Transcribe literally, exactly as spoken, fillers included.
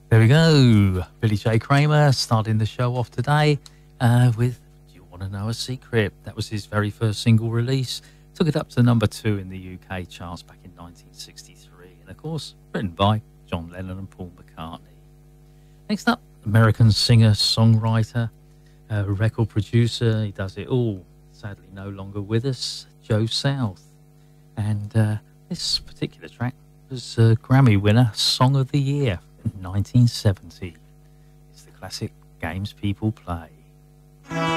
There we go. Billy J. Kramer starting the show off today uh, with Do You Want to Know a Secret? That was his very first single release. Took it up to number two in the U K charts back in nineteen sixty-three. And of course, written by John Lennon and Paul McCartney. Next up, American singer, songwriter, uh, record producer. He does it all. Sadly, no longer with us, Joe South. And uh, this particular track was a Grammy winner, Song of the Year in nineteen seventy. It's the classic Games People Play.